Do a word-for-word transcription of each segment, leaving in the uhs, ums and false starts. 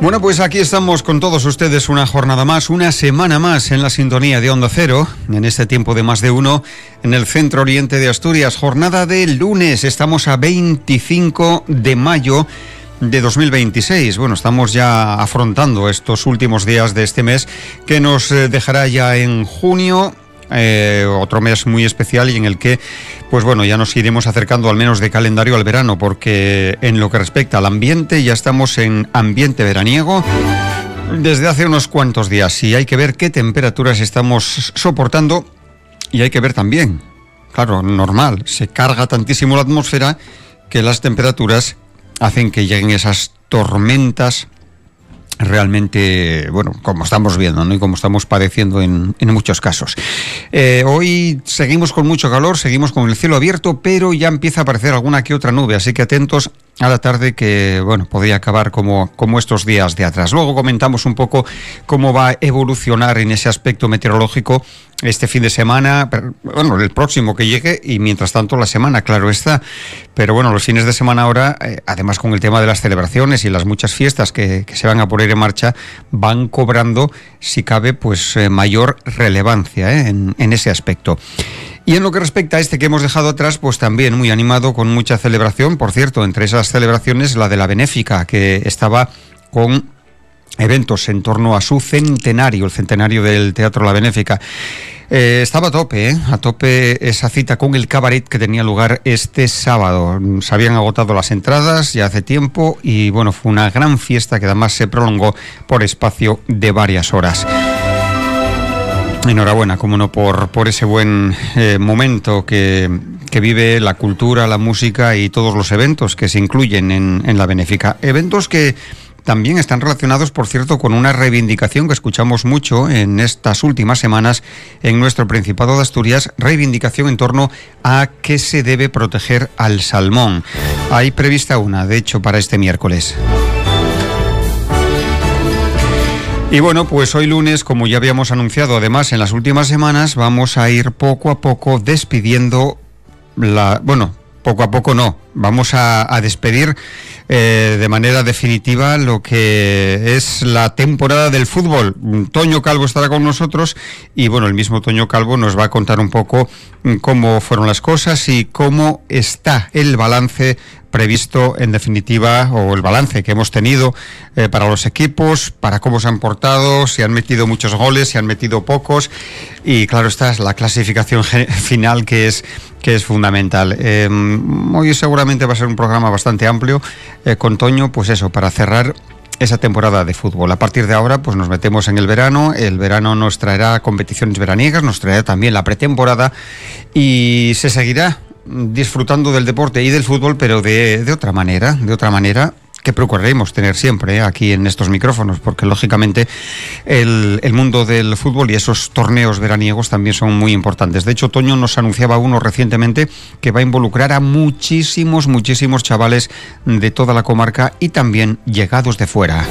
Bueno, pues aquí estamos con todos ustedes una jornada más, una semana más en la sintonía de Onda Cero, en este tiempo de más de uno, en el centro oriente de Asturias. Jornada de lunes, estamos a veinticinco de mayo de dos mil veintiséis. Bueno, estamos ya afrontando estos últimos días de este mes que nos dejará ya en junio. Eh, otro mes muy especial y en el que, pues bueno, ya nos iremos acercando al menos de calendario al verano, porque en lo que respecta al ambiente ya estamos en ambiente veraniego desde hace unos cuantos días y hay que ver qué temperaturas estamos soportando y hay que ver también, claro, normal, se carga tantísimo la atmósfera que las temperaturas hacen que lleguen esas tormentas realmente, bueno, como estamos viendo, ¿no? Y como estamos padeciendo en, en muchos casos. Eh, hoy seguimos con mucho calor, seguimos con el cielo abierto, pero ya empieza a aparecer alguna que otra nube, así que atentos a la tarde que, bueno, podría acabar como, como estos días de atrás. Luego comentamos un poco cómo va a evolucionar en ese aspecto meteorológico este fin de semana, bueno, el próximo que llegue y mientras tanto la semana, claro está. Pero bueno, los fines de semana ahora, eh, además con el tema de las celebraciones y las muchas fiestas que, que se van a poner en marcha, van cobrando, si cabe, pues eh, mayor relevancia eh, en, en ese aspecto. Y en lo que respecta a este que hemos dejado atrás, pues también muy animado, con mucha celebración. Por cierto, entre esas celebraciones, la de la Benéfica, que estaba con eventos en torno a su centenario, el centenario del Teatro La Benéfica. Eh, estaba a tope, ¿eh? a tope esa cita con el cabaret que tenía lugar este sábado. Se habían agotado las entradas ya hace tiempo y bueno, fue una gran fiesta que además se prolongó por espacio de varias horas. Enhorabuena, como no, por, por ese buen eh, momento que, que vive la cultura, la música y todos los eventos que se incluyen en, en la Benéfica. Eventos que también están relacionados, por cierto, con una reivindicación que escuchamos mucho en estas últimas semanas en nuestro Principado de Asturias, reivindicación en torno a que se debe proteger al salmón. Hay prevista una, de hecho, para este miércoles. Y bueno, pues hoy lunes, como ya habíamos anunciado además en las últimas semanas, vamos a ir poco a poco despidiendo la... Bueno, poco a poco no, vamos a, a despedir eh, de manera definitiva lo que es la temporada del fútbol. Toño Calvo estará con nosotros y bueno, el mismo Toño Calvo nos va a contar un poco cómo fueron las cosas y cómo está el balance previsto en definitiva, o el balance que hemos tenido eh, para los equipos, para cómo se han portado, si han metido muchos goles, si han metido pocos, y claro, esta es la clasificación final que es, que es fundamental. Eh, hoy seguramente va a ser un programa bastante amplio eh, con Toño, pues eso, para cerrar esa temporada de fútbol. A partir de ahora, pues nos metemos en el verano. El verano nos traerá competiciones veraniegas, nos traerá también la pretemporada y se seguirá disfrutando del deporte y del fútbol, pero de, de otra manera, de otra manera que procuraremos tener siempre ¿eh? aquí en estos micrófonos, porque lógicamente el, el mundo del fútbol y esos torneos veraniegos también son muy importantes. De hecho, Toño nos anunciaba uno recientemente que va a involucrar a muchísimos, muchísimos chavales de toda la comarca y también llegados de fuera.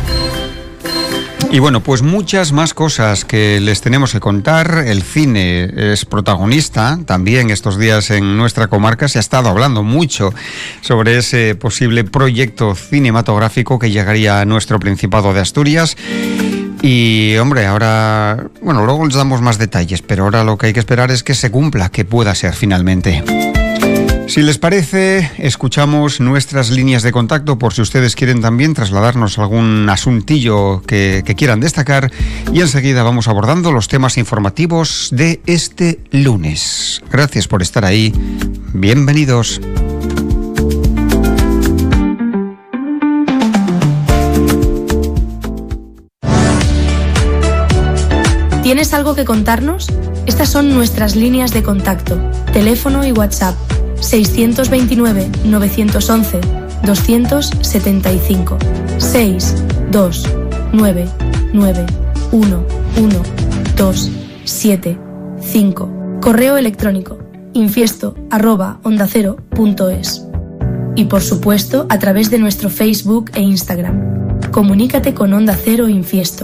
Y bueno, pues muchas más cosas que les tenemos que contar. El cine es protagonista también estos días en nuestra comarca. Se ha estado hablando mucho sobre ese posible proyecto cinematográfico que llegaría a nuestro Principado de Asturias. Y hombre, ahora, bueno, luego les damos más detalles, pero ahora lo que hay que esperar es que se cumpla, que pueda ser finalmente. Si les parece, escuchamos nuestras líneas de contacto por si ustedes quieren también trasladarnos algún asuntillo que, que quieran destacar y enseguida vamos abordando los temas informativos de este lunes. Gracias por estar ahí. Bienvenidos. ¿Tienes algo que contarnos? Estas son nuestras líneas de contacto, teléfono y WhatsApp. seiscientos veintinueve, novecientos once, doscientos setenta y cinco, seis dos nueve nueve uno uno dos siete cinco. Correo electrónico infiesto arroba onda cero punto es. Y por supuesto a través de nuestro Facebook e Instagram. Comunícate con Onda Cero Infiesto.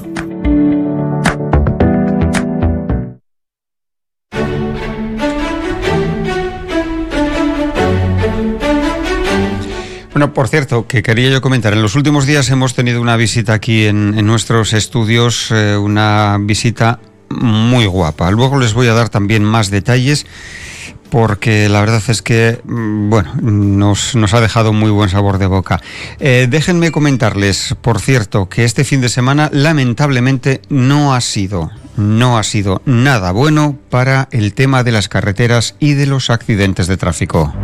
Bueno, Bueno, por cierto, que quería yo comentar, en los últimos días hemos tenido una visita aquí en, en nuestros estudios, eh, una visita muy guapa. Luego les voy a dar también más detalles, porque la verdad es que, bueno, nos, nos ha dejado muy buen sabor de boca. Eh, déjenme comentarles, por cierto, que este fin de semana lamentablemente no ha sido, no ha sido nada bueno para el tema de las carreteras y de los accidentes de tráfico.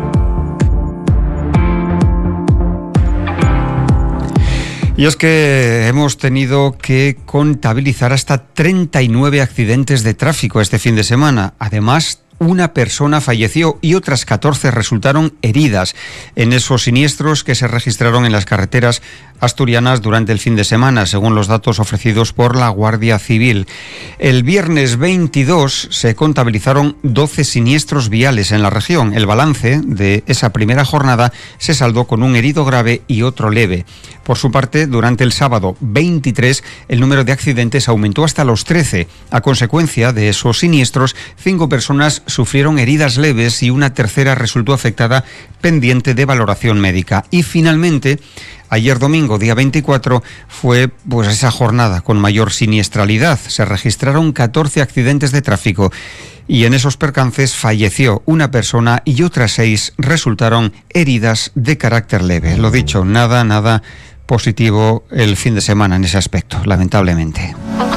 Y es que hemos tenido que contabilizar hasta treinta y nueve accidentes de tráfico este fin de semana. Además, una persona falleció y otras catorce resultaron heridas en esos siniestros que se registraron en las carreteras asturianas durante el fin de semana, según los datos ofrecidos por la Guardia Civil. El viernes veintidós se contabilizaron doce siniestros viales en la región. El balance de esa primera jornada se saldó con un herido grave y otro leve. Por su parte, durante el sábado veintitrés, el número de accidentes aumentó hasta los trece. A consecuencia de esos siniestros, cinco personas sufrieron heridas leves y una tercera resultó afectada, pendiente de valoración médica. Y finalmente, ayer domingo, día veinticuatro, fue pues esa jornada con mayor siniestralidad. Se registraron catorce accidentes de tráfico y en esos percances falleció una persona y otras seis resultaron heridas de carácter leve. Lo dicho, nada, nada positivo el fin de semana en ese aspecto, lamentablemente.